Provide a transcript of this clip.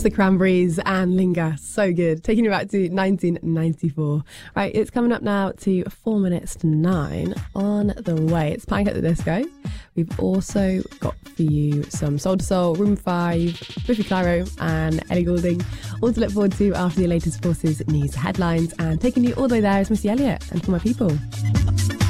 It's the Cranberries and Linger. So good. Taking you back to 1994. Right, it's coming up now to 4 minutes to 9 on the way. It's Panic at the Disco. We've also got for you some Soul II Soul, Room 5, Biffy Clyro and Ellie Goulding. All to look forward to after the latest Forces news headlines. And taking you all the way there is Missy Elliott and For My People.